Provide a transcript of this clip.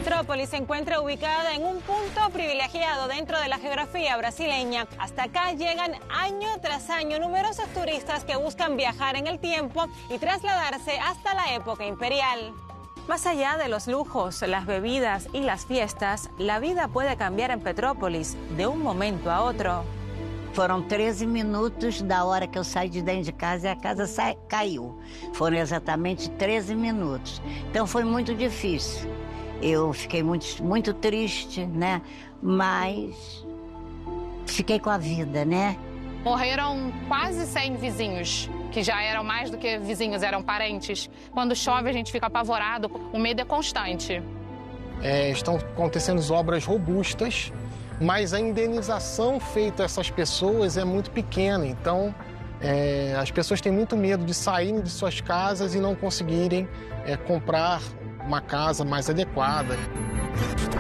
Petrópolis se encuentra ubicada en un punto privilegiado dentro de la geografía brasileña. Hasta acá llegan año tras año numerosos turistas que buscan viajar en el tiempo y trasladarse hasta la época imperial. Más allá de los lujos, las bebidas y las fiestas, la vida puede cambiar en Petrópolis de un momento a otro. Foram 13 minutos da hora que eu saí de dentro de casa e a casa caiu. Foram exatamente 13 minutos. Então foi muito difícil. Eu fiquei muito triste, né? Mas fiquei com a vida, né? Morreram quase 100 vizinhos, que já eram mais do que vizinhos, eram parentes. Quando chove a gente fica apavorado, o medo é constante. Estão acontecendo obras robustas, mas a indenização feita a essas pessoas é muito pequena. Então, as pessoas têm muito medo de saírem de suas casas e não conseguirem comprar uma casa mais adequada.